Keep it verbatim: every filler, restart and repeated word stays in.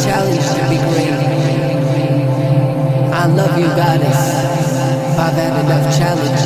challenge to be great. I love you, goddess. I've had enough challenge.